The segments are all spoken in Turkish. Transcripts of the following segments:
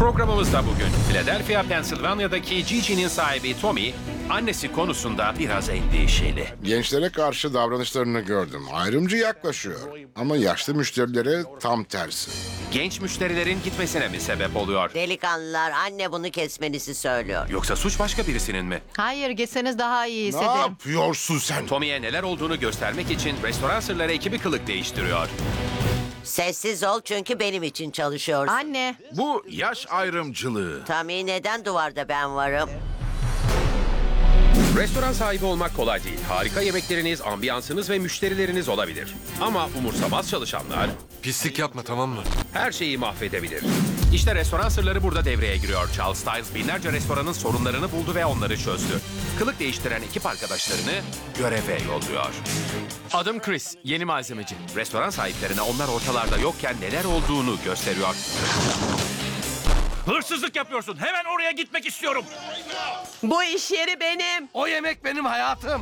Programımızda bugün Philadelphia, Pennsylvania'daki Gigi'nin sahibi Tommy, annesi konusunda biraz endişeli. Gençlere karşı davranışlarını gördüm. Ayrımcı yaklaşıyor. Ama yaşlı müşterilere tam tersi. Genç müşterilerin gitmesine mi sebep oluyor? Delikanlılar, anne bunu kesmenizi söylüyor. Yoksa suç başka birisinin mi? Hayır, gitseniz daha iyi Ne hissederim. yapıyorsun sen? Tommy'ye neler olduğunu göstermek için restoran sırları ekibi kılık değiştiriyor. Sessiz ol çünkü benim için çalışıyorsun. Anne, Bu yaş ayrımcılığı. Tommy, neden duvarda ben varım? Restoran sahibi olmak kolay değil. Harika yemekleriniz, ambiyansınız ve müşterileriniz olabilir. Ama umursamaz çalışanlar Pislik yapma, tamam mı? her şeyi mahvedebilir. İşte restoran sırları burada devreye giriyor. Charles Styles binlerce restoranın sorunlarını buldu ve onları çözdü. Kılık değiştiren ekip arkadaşlarını göreve yolluyor. Adım Chris, yeni malzemeci. Restoran sahiplerine onlar ortalarda yokken neler olduğunu gösteriyor. Hırsızlık yapıyorsun. Hemen oraya gitmek istiyorum. bu iş yeri benim. O yemek benim hayatım.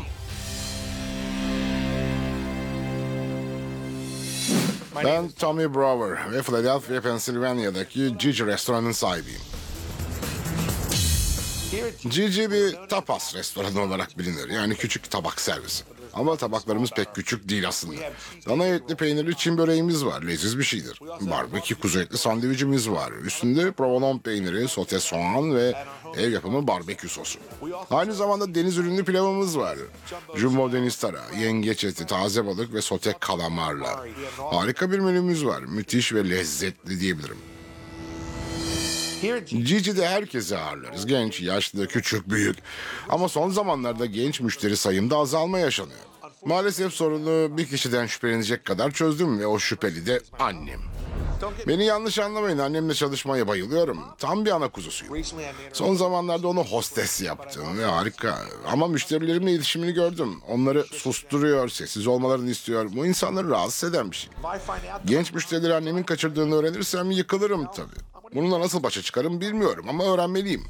Ben Tommy Brower ve Philadelphia, Pennsylvania'daki Gigi restoranın sahibiyim. Gigi bir tapas restoranı olarak bilinir. Yani küçük tabak servisi. Ama tabaklarımız pek küçük değil aslında. Dana etli peynirli Çin böreğimiz var. Leziz bir şeydir. Barbekü kuzu etli sandviçimiz var. Üstünde provolone peyniri, sote soğan ve ev yapımı barbekü sosu. Aynı zamanda deniz ürünlü pilavımız var. Jumbo deniz tarağı, yengeç eti, taze balık ve sote kalamarla. Harika bir menümüz var. Müthiş ve lezzetli diyebilirim. Gigi'de herkesi ağırlarız. Genç, yaşlı, küçük, büyük. Ama son zamanlarda genç müşteri sayımda azalma yaşanıyor. Maalesef sorunu bir kişiden şüphelenecek kadar çözdüm ve o şüpheli de annem. Beni yanlış anlamayın, annemle çalışmaya bayılıyorum. Tam bir ana kuzusuyum. Son zamanlarda onu hostes yaptım ve harika. Ama müşterilerimle iletişimini gördüm. Onları susturuyor, sessiz olmalarını istiyor. Bu insanları rahatsız eden bir şey. Genç müşterileri annemin kaçırdığını öğrenirsem yıkılırım tabii. Bununla nasıl başa çıkarım bilmiyorum ama öğrenmeliyim.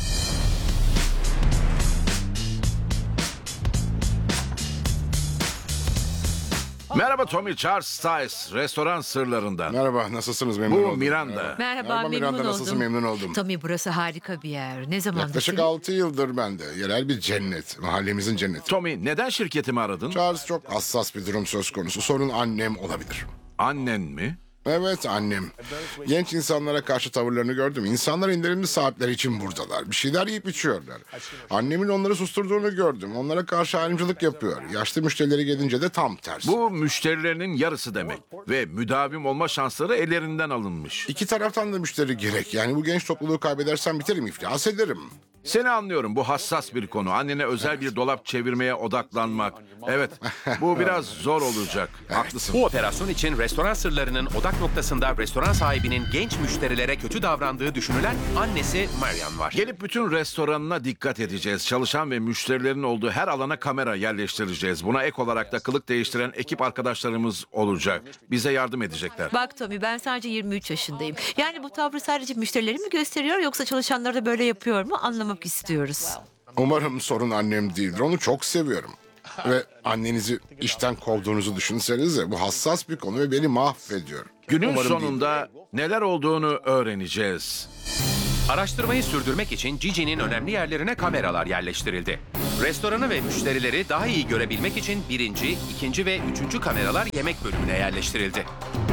Merhaba Tommy, Charles Styles, restoran sırlarından. Merhaba, nasılsınız? Memnun Bu oldum. Miranda. Merhaba, Miranda, memnun oldum. nasılsın? Memnun oldum. Tommy, burası harika bir yer. Ne zamandır? Yaklaşık 6 yıldır bende. Yerel bir cennet. Mahallemizin cenneti. Tommy, neden şirketimi aradın? Charles, çok hassas bir durum söz konusu. Sorun annem olabilir. Annen mi? Evet, annem. Genç insanlara karşı tavırlarını gördüm. İnsanlar indirimli saatler için buradalar. Bir şeyler yiyip içiyorlar. Annemin onları susturduğunu gördüm. Onlara karşı ayrımcılık yapıyor. Yaşlı müşterileri gelince de tam tersi. Bu müşterilerinin yarısı demek. Ve müdavim olma şansları ellerinden alınmış. İki taraftan da müşteri gerek. Yani bu genç topluluğu kaybedersem biterim, iflas ederim. Seni anlıyorum, bu hassas bir konu. Annene özel bir dolap çevirmeye odaklanmak. Evet, bu biraz zor olacak. Haklısın. Bu operasyon için restoran sırlarının odak noktasında restoran sahibinin genç müşterilere kötü davrandığı düşünülen annesi Marian var. Gelip bütün restoranına dikkat edeceğiz. Çalışan ve müşterilerin olduğu her alana kamera yerleştireceğiz. Buna ek olarak da kılık değiştiren ekip arkadaşlarımız olacak. Bize yardım edecekler. Bak Tommy, ben sadece 23 yaşındayım. Yani bu tavrı sadece müşterileri mi gösteriyor yoksa çalışanları da böyle yapıyor mu anlamak istiyoruz. Umarım sorun annem değildir. Onu çok seviyorum. Ve annenizi işten kovduğunuzu düşünsenize. Bu hassas bir konu ve beni mahvediyor. Günün Umarım sonunda neler olduğunu öğreneceğiz. Araştırmayı sürdürmek için Gigi'nin önemli yerlerine kameralar yerleştirildi. Restoranı ve müşterileri daha iyi görebilmek için birinci, ikinci ve üçüncü kameralar yemek bölümüne yerleştirildi.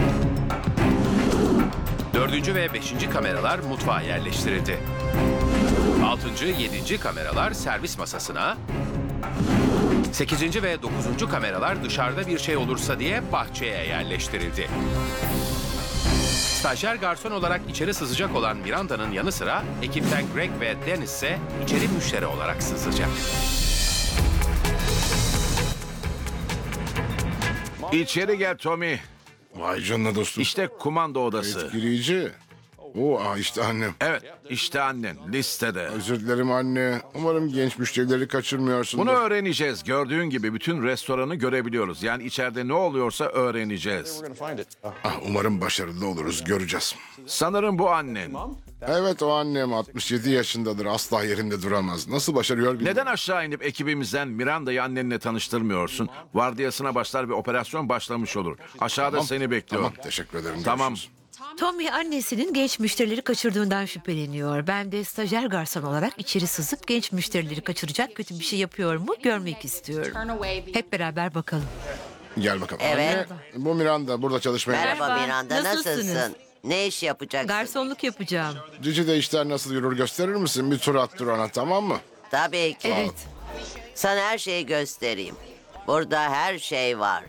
Dördüncü ve beşinci kameralar mutfağa yerleştirildi. Altıncı, yedinci kameralar servis masasına, 8. ve 9. kameralar dışarıda bir şey olursa diye bahçeye yerleştirildi. Stajyer garson olarak içeri sızacak olan Miranda'nın yanı sıra ekipten Greg ve Dennis ise içeri müşteri olarak sızacak. İçeri gel Tommy. Vay canına dostum. İşte kumanda odası. Etkileyici. İşte annem. Evet, işte annen listede. Özür dilerim anne. Umarım genç müşterileri kaçırmıyorsundur. Bunu öğreneceğiz. Gördüğün gibi bütün restoranı görebiliyoruz. Yani içeride ne oluyorsa öğreneceğiz. Umarım başarılı oluruz. Göreceğiz. Sanırım bu annen. Evet, o annem 67 yaşındadır. Asla yerinde duramaz. Nasıl başarıyor bilmiyorum. Neden aşağı inip ekibimizden Miranda'yı annenle tanıştırmıyorsun? Vardiyasına başlar ve operasyon başlamış olur. Aşağıda seni bekliyor. Tamam, teşekkür ederim. Tamam. Görüşürüz. Tommy annesinin genç müşterileri kaçırdığından şüpheleniyor. Ben de stajyer garson olarak içeri sızıp genç müşterileri kaçıracak kötü bir şey yapıyor mu görmek istiyorum. Hep beraber bakalım. Gel bakalım. Evet. Anne, bu Miranda burada çalışmaya Merhaba Merhaba, Miranda, nasılsınız? nasılsın? Ne iş yapacaksın? Garsonluk yapacağım. Cici'de işler nasıl yürür gösterir misin? Bir tur attır ona, tamam mı? Tabii ki. Evet. Sana her şeyi göstereyim. Burada her şey var.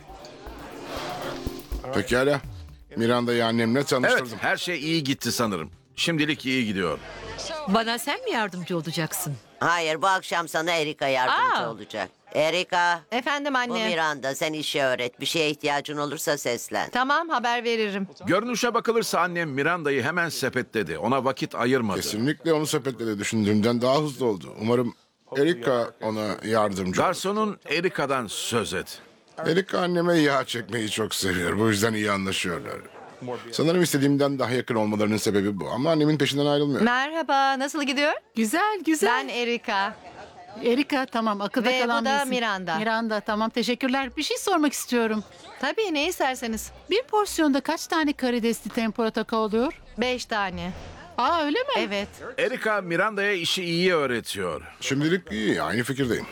Pekala. Miranda'yı annemle Evet, tanıştırdım. her şey iyi gitti sanırım. Şimdilik iyi gidiyor. Bana sen mi yardımcı olacaksın? Hayır, bu akşam sana Erika yardımcı Aa. olacak. Erika, Efendim bu anne. Miranda. Sen işi öğret. Bir şeye ihtiyacın olursa seslen. Tamam, haber veririm. Görünüşe bakılırsa annem Miranda'yı hemen sepetledi. Ona vakit ayırmadı. Kesinlikle onu sepetledi, düşündüğümden daha hızlı oldu. Umarım Erika ona yardımcı olur. Garsonun Erika'dan söz et. Erika anneme yağ çekmeyi çok seviyor. Bu yüzden iyi anlaşıyorlar. Sanırım istediğimden daha yakın olmalarının sebebi bu. Ama annemin peşinden ayrılmıyor. Merhaba, nasıl gidiyor? Güzel güzel. Ben Erika. Erika tamam akılda Ve kalan bu da bir isim. Miranda. Miranda tamam teşekkürler. Bir şey sormak istiyorum. Tabii, ne isterseniz. Bir porsiyonda kaç tane karidesli tempura taco oluyor? 5 tane. Aa öyle mi? Evet. Erika Miranda'ya işi iyi öğretiyor. Şimdilik iyi, aynı fikirdeyim.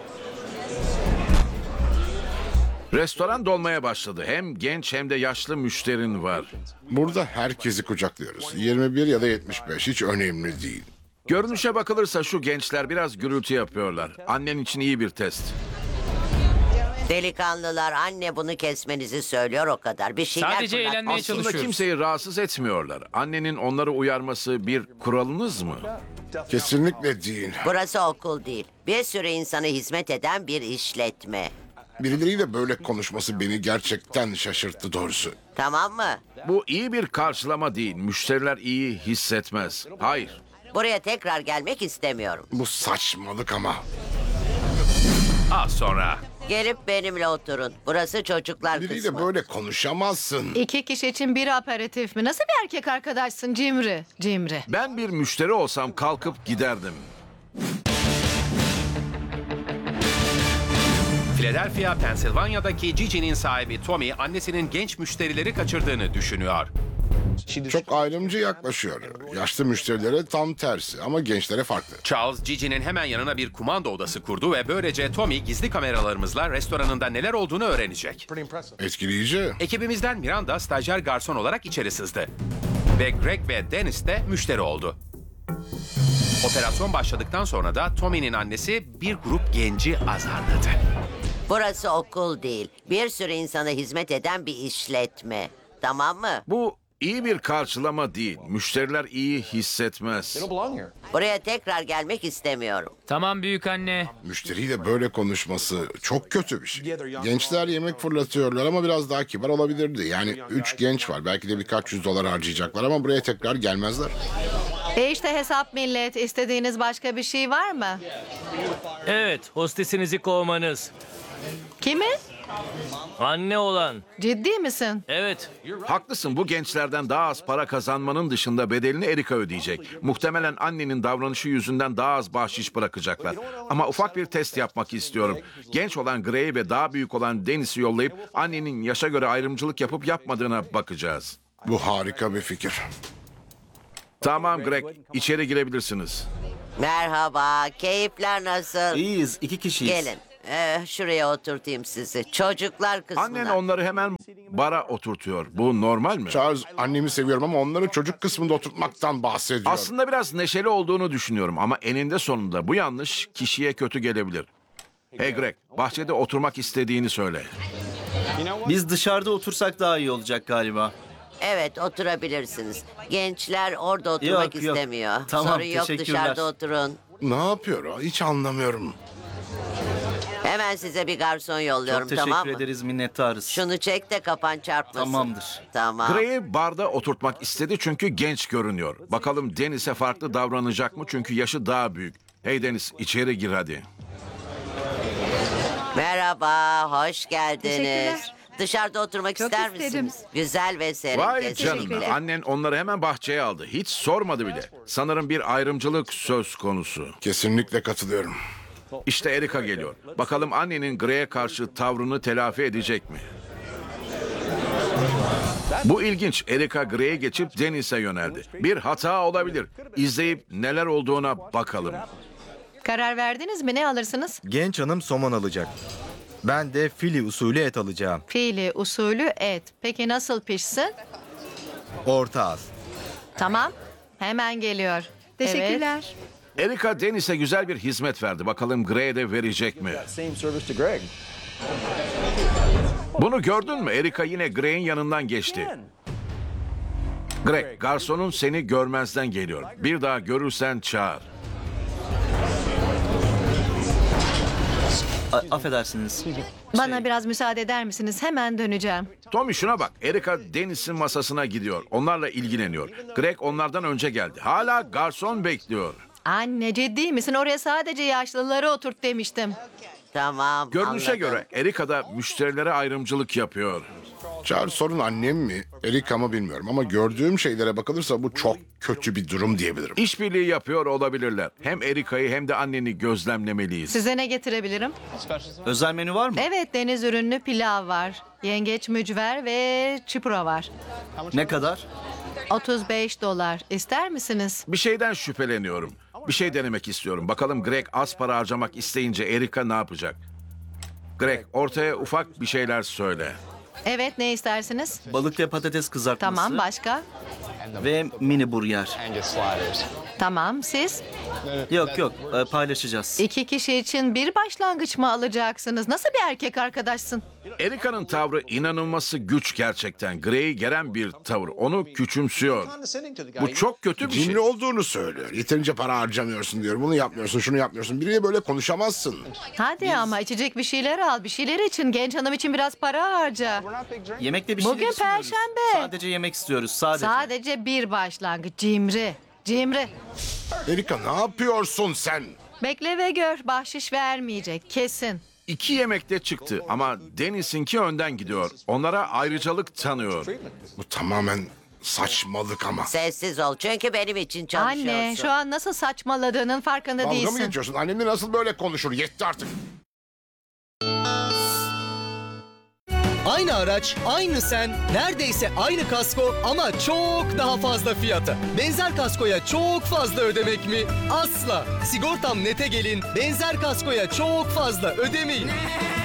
Restoran dolmaya başladı. Hem genç hem de yaşlı müşterin var. Burada herkesi kucaklıyoruz. 21 ya da 75 hiç önemli değil. Görünüşe bakılırsa şu gençler biraz gürültü yapıyorlar. Annen için iyi bir test. Delikanlılar, anne bunu kesmenizi söylüyor, o kadar. Bir şeyler Sadece fırlat. eğlenmeye Aslında çalışıyoruz. kimseyi rahatsız etmiyorlar. Annenin onları uyarması bir kuralınız mı? Kesinlikle değil. Burası okul değil. Bir sürü insana hizmet eden bir işletme. Birileriyle böyle konuşması beni gerçekten şaşırttı doğrusu. Tamam mı? Bu iyi bir karşılama değil. Müşteriler iyi hissetmez. Hayır. Buraya tekrar gelmek istemiyorum. Bu saçmalık ama. Az sonra. Gelip benimle oturun. Burası çocuklar Biriyle kısmı. böyle konuşamazsın. 2 kişi için bir aperatif mi? Nasıl bir erkek arkadaşsın Cimri? Cimri. Ben bir müşteri olsam kalkıp giderdim. Philadelphia, Pennsylvania'daki Gigi'nin sahibi Tommy, annesinin genç müşterileri kaçırdığını düşünüyor. Çok ayrımcı yaklaşıyor. Yaşlı müşterilere tam tersi ama gençlere farklı. Charles, Gigi'nin hemen yanına bir kumanda odası kurdu ve böylece Tommy gizli kameralarımızla restoranında neler olduğunu öğrenecek. Etkileyici. Ekibimizden Miranda stajyer garson olarak içeri sızdı. Ve Greg ve Dennis de müşteri oldu. Operasyon başladıktan sonra da Tommy'nin annesi bir grup genci azarladı. Burası okul değil. Bir sürü insana hizmet eden bir işletme. Tamam mı? Bu iyi bir karşılama değil. Müşteriler iyi hissetmez. Buraya tekrar gelmek istemiyorum. Tamam büyük anne. Müşteriyle böyle konuşması çok kötü bir şey. Gençler yemek fırlatıyorlar ama biraz daha kibar olabilirdi. Yani 3 genç var. Belki de birkaç $100 harcayacaklar ama buraya tekrar gelmezler. İşte hesap millet. İstediğiniz başka bir şey var mı? Evet, hostesinizi kovmanız. Kimi? Anne olan. Ciddi misin? Evet, Haklısın, bu gençlerden daha az para kazanmanın dışında bedelini Erika ödeyecek. Muhtemelen annenin davranışı yüzünden daha az bahşiş bırakacaklar. Ama ufak bir test yapmak istiyorum. Genç olan Grey ve daha büyük olan Dennis'i yollayıp annenin yaşa göre ayrımcılık yapıp yapmadığına bakacağız. Bu harika bir fikir. Tamam Greg, içeri girebilirsiniz. Merhaba, keyifler nasıl? İyiyiz, 2 kişiyiz. Gelin, şuraya oturtayım sizi. Çocuklar kısmına. Annen onları hemen bara oturtuyor. Bu normal mi? Charles, annemi seviyorum ama onları çocuk kısmında oturtmaktan bahsediyor. Aslında biraz neşeli olduğunu düşünüyorum ama eninde sonunda bu yanlış kişiye kötü gelebilir. Hey Greg, bahçede oturmak istediğini söyle. Biz dışarıda otursak daha iyi olacak galiba. Evet, oturabilirsiniz. Gençler orada oturmak Yok, yok. istemiyor. Tamam, Sorun yok, teşekkürler. dışarıda oturun. Ne yapıyor o? Hiç anlamıyorum. Hemen size bir garson yolluyorum, Çok teşekkür tamam mı? ederiz, minnettarız. Şunu çek de kafan çarpmasın. Tamamdır. Tamam. Grey'i barda oturtmak istedi çünkü genç görünüyor. Bakalım Dennis'e farklı davranacak mı çünkü yaşı daha büyük. Hey Dennis, içeri gir hadi. Merhaba, hoş geldiniz. Teşekkürler. Dışarıda oturmak ister isterim. misiniz? Güzel ve serin. Vay kesinlikle. canına, annen onları hemen bahçeye aldı. Hiç sormadı bile. Sanırım bir ayrımcılık söz konusu. Kesinlikle katılıyorum. İşte Erika geliyor. Bakalım annenin Grey'e karşı tavrını telafi edecek mi? Bu ilginç. Erika Gray'e geçip Dennis'e yöneldi. Bir hata olabilir. İzleyip neler olduğuna bakalım. Karar verdiniz mi? Ne alırsınız? Genç hanım somon alacak. Ben de fili usulü et alacağım. Fili usulü et. Peki nasıl pişsin? Orta az. Tamam. Hemen geliyor. Teşekkürler. Erika Dennis'e güzel bir hizmet verdi. Bakalım Gray'e de verecek mi? Bunu gördün mü? Erika yine Gray'in yanından geçti. Greg, garsonun seni görmezden geliyor. Bir daha görürsen çağır. Affedersiniz. Bana biraz müsaade eder misiniz? Hemen döneceğim. Tommy şuna bak. Erika Dennis'in masasına gidiyor. Onlarla ilgileniyor. Greg onlardan önce geldi. Hala garson bekliyor. Anne ciddi misin? Oraya sadece yaşlıları oturt demiştim. Tamam. Görünüşe anladım. göre Erika da müşterilere ayrımcılık yapıyor. Charles, sorun annem mi, Erika mı bilmiyorum ama gördüğüm şeylere bakılırsa bu çok kötü bir durum diyebilirim. İşbirliği yapıyor olabilirler. Hem Erika'yı hem de anneni gözlemlemeliyiz. Size ne getirebilirim? Özel menü var mı? Evet, deniz ürünlü pilav var. Yengeç mücver ve çipura var. Ne kadar? $35. İster misiniz? Bir şeyden şüpheleniyorum. Bir şey denemek istiyorum. Bakalım Greg az para harcamak isteyince Erika ne yapacak? Greg, ortaya ufak bir şeyler söyle. Evet, ne istersiniz? Balık ve patates kızartması. Tamam, başka? Ve mini burger. Tamam, siz? Yok paylaşacağız. 2 kişi için bir başlangıç mı alacaksınız? Nasıl bir erkek arkadaşsın? Erika'nın tavrı inanılması güç gerçekten. Grey'i gelen bir tavır. Onu küçümsüyor. Bu çok kötü bir şey. Cimri olduğunu söylüyor. Yeterince para harcamıyorsun diyor. Bunu yapmıyorsun, şunu yapmıyorsun. Biriyle böyle konuşamazsın. Hadi ama içecek bir şeyler al. Bir şeyler için, genç hanım için biraz para harca. Yemekte bir şeyler Bugün istiyoruz. Perşembe. Sadece yemek istiyoruz sadece. Sadece bir başlangıç. Cimri. Cimri. Erika, ne yapıyorsun sen? Bekle ve gör. Bahşiş vermeyecek. Kesin. 2 yemekte çıktı ama Dennis'inki önden gidiyor. Onlara ayrıcalık tanıyor. Bu tamamen saçmalık ama. Sessiz ol çünkü benim için çalışıyorsun. Anne, şu an nasıl saçmaladığının farkında Dalga mı değilsin. geçiyorsun? Annemle nasıl böyle konuşur? Yetti artık. Aynı araç, aynı sen, neredeyse aynı kasko ama çok daha fazla fiyata. Benzer kaskoya çok fazla ödemek mi? Asla. Sigortam Net'e gelin, benzer kaskoya çok fazla ödemeyin.